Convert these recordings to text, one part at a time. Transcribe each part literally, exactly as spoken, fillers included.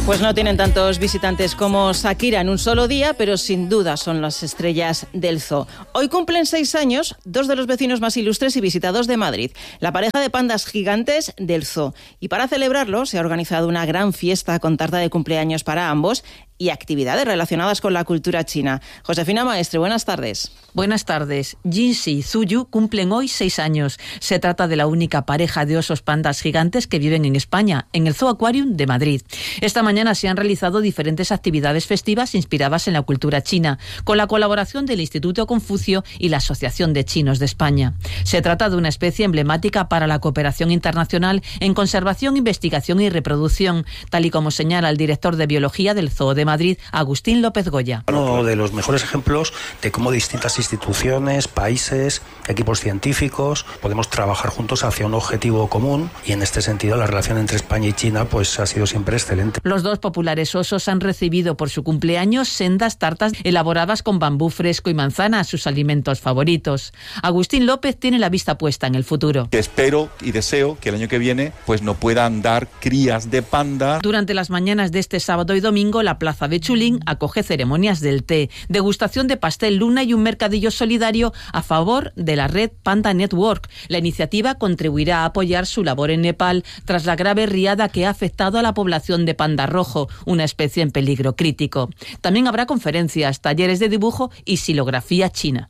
Pues no tienen tantos visitantes como Shakira en un solo día, pero sin duda son las estrellas del zoo. Hoy cumplen seis años dos de los vecinos más ilustres y visitados de Madrid, la pareja de pandas gigantes del zoo. Y para celebrarlo se ha organizado una gran fiesta con tarta de cumpleaños para ambos y actividades relacionadas con la cultura china. Josefina Maestre, buenas tardes. Buenas tardes. Jinxi y Zuyu cumplen hoy seis años. Se trata de la única pareja de osos pandas gigantes que viven en España, en el Zoo Aquarium de Madrid. Esta mañana se han realizado diferentes actividades festivas inspiradas en la cultura china, con la colaboración del Instituto Confucio y la Asociación de Chinos de España. Se trata de una especie emblemática para la cooperación internacional en conservación, investigación y reproducción, tal y como señala el director de Biología del Zoo de Madrid, Agustín López Goya. Uno de los mejores ejemplos de cómo distintas instituciones, países, equipos científicos podemos trabajar juntos hacia un objetivo común, y en este sentido la relación entre España y China pues ha sido siempre excelente. Los dos populares osos han recibido por su cumpleaños sendas tartas elaboradas con bambú fresco y manzana, sus alimentos favoritos. Agustín López tiene la vista puesta en el futuro. Espero y deseo que el año que viene pues no puedan dar crías de panda. Durante las mañanas de este sábado y domingo, la plaza de Chulín acoge ceremonias del té, degustación de pastel luna y un mercadillo solidario a favor de la red Panda Network. La iniciativa contribuirá a apoyar su labor en Nepal tras la grave riada que ha afectado a la población de panda rojo, una especie en peligro crítico. También habrá conferencias, talleres de dibujo y xilografía china.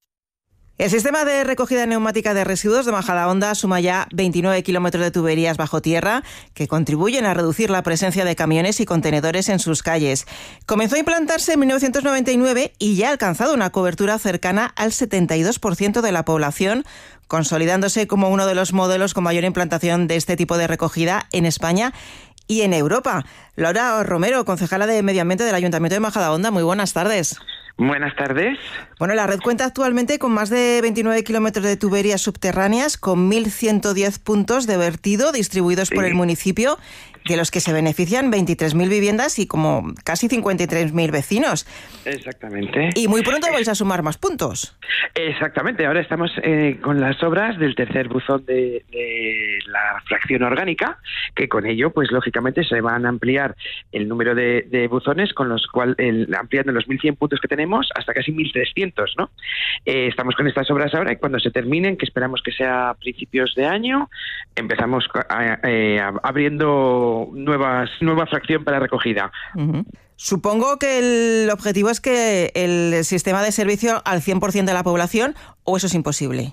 El sistema de recogida neumática de residuos de Majadahonda suma ya veintinueve kilómetros de tuberías bajo tierra que contribuyen a reducir la presencia de camiones y contenedores en sus calles. Comenzó a implantarse en mil novecientos noventa y nueve y ya ha alcanzado una cobertura cercana al setenta y dos por ciento de la población, consolidándose como uno de los modelos con mayor implantación de este tipo de recogida en España y en Europa. Laura Romero, concejala de Medio Ambiente del Ayuntamiento de Majadahonda, muy buenas tardes. Buenas tardes. Bueno, la red cuenta actualmente con más de veintinueve kilómetros de tuberías subterráneas, con mil ciento diez puntos de vertido distribuidos sí. por el municipio, de los que se benefician veintitrés mil viviendas y como casi cincuenta y tres mil vecinos. Exactamente. Y muy pronto vais a sumar más puntos. Exactamente. Ahora estamos eh, con las obras del tercer buzón de, de la fracción orgánica, que con ello, pues lógicamente, se van a ampliar el número de, de buzones, con los cuales ampliando los mil cien puntos que tenemos hasta casi mil trescientos, ¿no? Eh, estamos con estas obras ahora y cuando se terminen, que esperamos que sea a principios de año, empezamos a, a, a, abriendo nuevas nueva fracción para recogida. Uh-huh. Supongo que el objetivo es que el sistema de servicio al cien por ciento de la población, ¿o eso es imposible?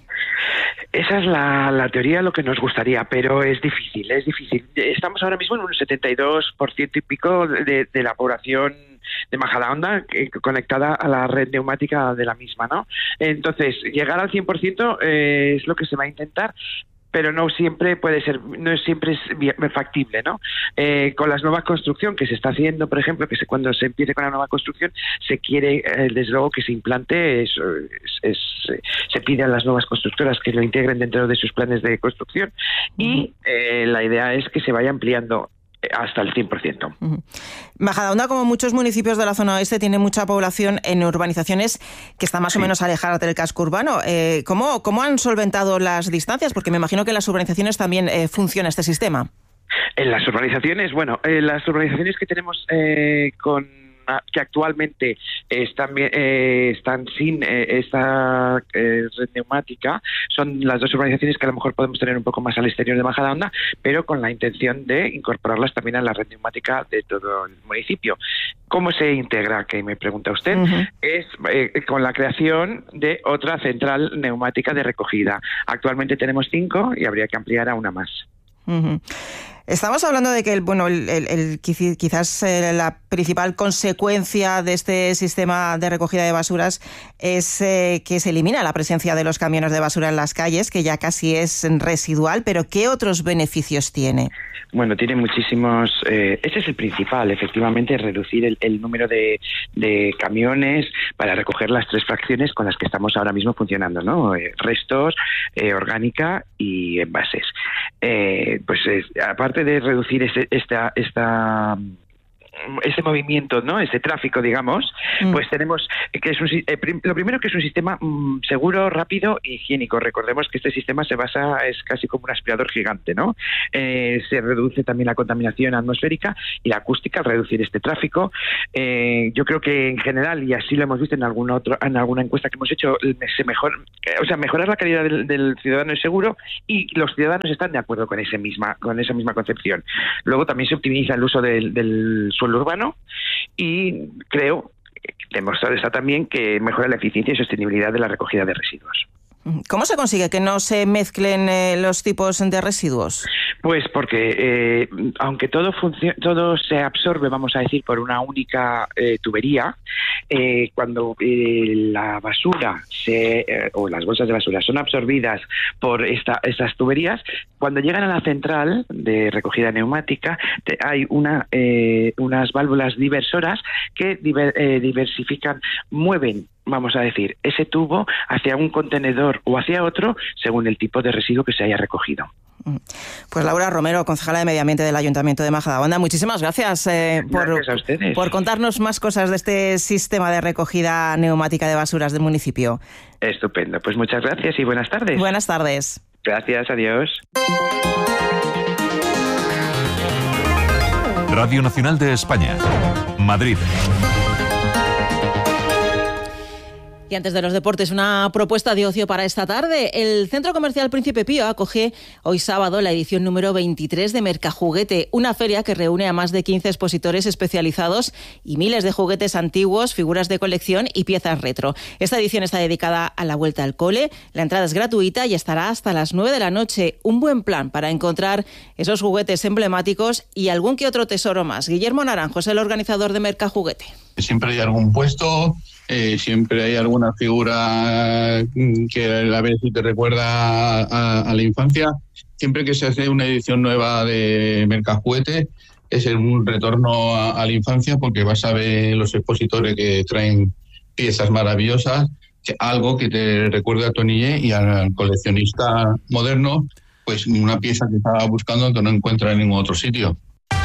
Esa es la, la teoría, lo que nos gustaría, pero es difícil, es difícil. Estamos ahora mismo en un setenta y dos por ciento y pico de, de la población de Majadahonda eh, conectada a la red neumática de la misma, ¿no? Entonces, llegar al cien por ciento eh, es lo que se va a intentar, pero no siempre puede ser, no siempre es factible, ¿no? Eh, con la nueva construcción que se está haciendo, por ejemplo, que se, cuando se empiece con la nueva construcción, se quiere, eh, desde luego, que se implante, es, es, es, se pide a las nuevas constructoras que lo integren dentro de sus planes de construcción, y eh, la idea es que se vaya ampliando hasta el cien por ciento. Uh-huh. Majadahonda, como muchos municipios de la zona oeste, tiene mucha población en urbanizaciones que están más sí. o menos alejadas del casco urbano. Eh, ¿cómo, ¿Cómo han solventado las distancias? Porque me imagino que en las urbanizaciones también eh, funciona este sistema. En las urbanizaciones, bueno, eh, las urbanizaciones que tenemos eh, con que actualmente están, eh, están sin eh, esta eh, red neumática, son las dos urbanizaciones que a lo mejor podemos tener un poco más al exterior de Majadahonda, pero con la intención de incorporarlas también a la red neumática de todo el municipio. ¿Cómo se integra? Que me pregunta usted. Uh-huh. Es eh, con la creación de otra central neumática de recogida. Actualmente tenemos cinco y habría que ampliar a una más. Uh-huh. Estamos hablando de que el, bueno, el, el, el, quizás eh, la principal consecuencia de este sistema de recogida de basuras es eh, que se elimina la presencia de los camiones de basura en las calles, que ya casi es residual, pero ¿qué otros beneficios tiene? Bueno, tiene muchísimos... Eh, ese es el principal, efectivamente, reducir el, el número de, de camiones para recoger las tres fracciones con las que estamos ahora mismo funcionando, ¿no? Eh, restos, eh, orgánica y envases. Eh, pues eh, aparte de reducir ese, esta... esta ese movimiento, ¿no? Ese tráfico, digamos, mm. pues tenemos que es un, eh, prim, lo primero que es un sistema mm, seguro, rápido e higiénico. Recordemos que este sistema se basa, es casi como un aspirador gigante, ¿no? Eh, se reduce también la contaminación atmosférica y la acústica al reducir este tráfico. Eh, yo creo que en general, y así lo hemos visto en alguna otro, en alguna encuesta que hemos hecho, se mejor, eh, o sea, mejorar la calidad del, del ciudadano es seguro, y los ciudadanos están de acuerdo con ese misma, con esa misma concepción. Luego también se optimiza el uso del, del suelo urbano, y creo demostrado está también que mejora la eficiencia y sostenibilidad de la recogida de residuos. ¿Cómo se consigue que no se mezclen eh, los tipos de residuos? Pues porque eh, aunque todo func- todo se absorbe, vamos a decir, por una única eh, tubería, eh, cuando eh, la basura se, eh, o las bolsas de basura son absorbidas por esta, estas tuberías, cuando llegan a la central de recogida neumática te, hay una eh, unas válvulas diversoras que diver, eh, diversifican, mueven, vamos a decir, ese tubo hacia un contenedor o hacia otro según el tipo de residuo que se haya recogido. Pues Laura Romero, concejala de Medio Ambiente del Ayuntamiento de Majadahonda, muchísimas gracias, eh, por, gracias a ustedes. por contarnos más cosas de este sistema de recogida neumática de basuras del municipio. Estupendo, pues muchas gracias y buenas tardes. Buenas tardes. Gracias, adiós. Radio Nacional de España, Madrid. Y antes de los deportes, una propuesta de ocio para esta tarde. El Centro Comercial Príncipe Pío acoge hoy sábado la edición número veintitrés de Mercajuguete, una feria que reúne a más de quince expositores especializados y miles de juguetes antiguos, figuras de colección y piezas retro. Esta edición está dedicada a la vuelta al cole, la entrada es gratuita y estará hasta las nueve de la noche. Un buen plan para encontrar esos juguetes emblemáticos y algún que otro tesoro más. Guillermo Naranjo es el organizador de Mercajuguete. Siempre hay algún puesto, eh, siempre hay alguna figura que a ver si te recuerda a, a la infancia. Siempre que se hace una edición nueva de Mercajuguete es un retorno a, a la infancia, porque vas a ver los expositores que traen piezas maravillosas, que, algo que te recuerde a tu niñez, y al coleccionista moderno, pues una pieza que estaba buscando que no encuentra en ningún otro sitio.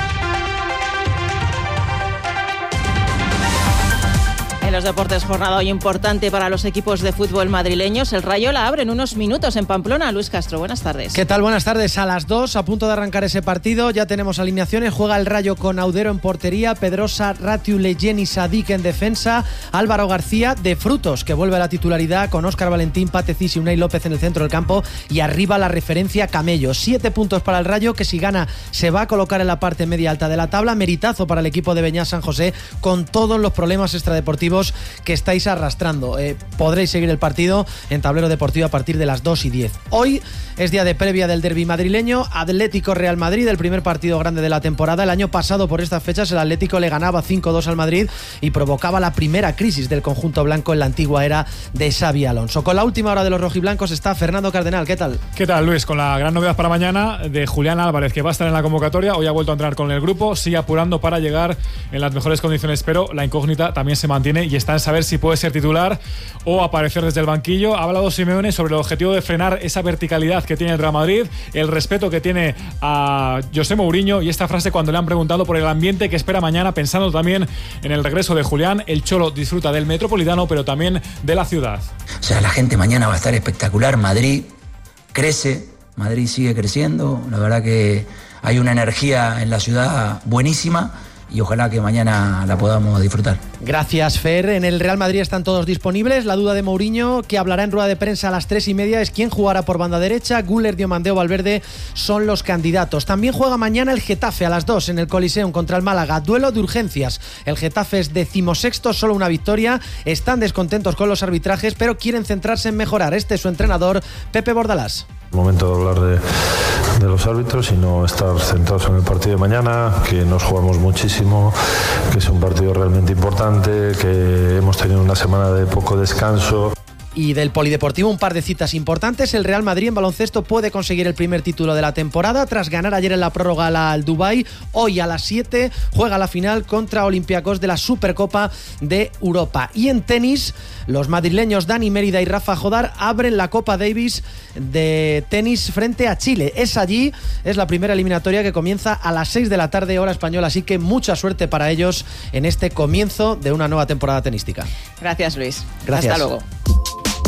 En los deportes, jornada hoy importante para los equipos de fútbol madrileños. El Rayo la abre en unos minutos en Pamplona. Luis Castro, buenas tardes. ¿Qué tal? Buenas tardes. A las dos, a punto de arrancar ese partido. Ya tenemos alineaciones. Juega el Rayo con Audero en portería, Pedrosa, Ratiu, Leyen y Sadik en defensa, Álvaro García de Frutos, que vuelve a la titularidad, con Óscar Valentín, Patecís y Unai López en el centro del campo, y arriba la referencia Camello. Siete puntos para el Rayo, que si gana se va a colocar en la parte media alta de la tabla. Meritazo para el equipo de Beñat San José, con todos los problemas extradeportivos que estáis arrastrando. Eh, podréis seguir el partido en Tablero Deportivo a partir de las dos y diez. Hoy es día de previa del derbi madrileño, Atlético Real Madrid, el primer partido grande de la temporada. El año pasado por estas fechas el Atlético le ganaba cinco dos al Madrid y provocaba la primera crisis del conjunto blanco en la antigua era de Xabi Alonso. Con la última hora de los rojiblancos está Fernando Cardenal. ¿Qué tal? ¿Qué tal, Luis? Con la gran novedad para mañana de Julián Álvarez, que va a estar en la convocatoria. Hoy ha vuelto a entrenar con el grupo, sigue apurando para llegar en las mejores condiciones, pero la incógnita también se mantiene y está en saber si puede ser titular o aparecer desde el banquillo. Ha hablado Simeone sobre el objetivo de frenar esa verticalidad que tiene el Real Madrid, el respeto que tiene a José Mourinho, y esta frase cuando le han preguntado por el ambiente que espera mañana, pensando también en el regreso de Julián. El Cholo disfruta del Metropolitano, pero también de la ciudad. O sea, la gente mañana va a estar espectacular. Madrid crece, Madrid sigue creciendo. La verdad que hay una energía en la ciudad buenísima, y ojalá que mañana la podamos disfrutar. Gracias, Fer. En el Real Madrid están todos disponibles. La duda de Mourinho, que hablará en rueda de prensa a las tres y media, es quién jugará por banda derecha. Güler, Diomandé o Valverde son los candidatos. También juega mañana el Getafe a las dos en el Coliseum contra el Málaga. Duelo de urgencias. El Getafe es decimosexto, solo una victoria. Están descontentos con los arbitrajes, pero quieren centrarse en mejorar. Este es su entrenador, Pepe Bordalás. Momento de hablar de, de los árbitros y no estar centrados en el partido de mañana, que nos jugamos muchísimo, que es un partido realmente importante, que hemos tenido una semana de poco descanso. Y del polideportivo un par de citas importantes. El Real Madrid en baloncesto puede conseguir el primer título de la temporada tras ganar ayer en la prórroga al Dubái. Hoy a las siete juega la final contra Olympiacos de la Supercopa de Europa. Y en tenis, los madrileños Dani Mérida y Rafa Jodar abren la Copa Davis de tenis frente a Chile. Es allí, es la primera eliminatoria que comienza a las seis de la tarde hora española, así que mucha suerte para ellos en este comienzo de una nueva temporada tenística. Gracias, Luis. Gracias. Hasta luego.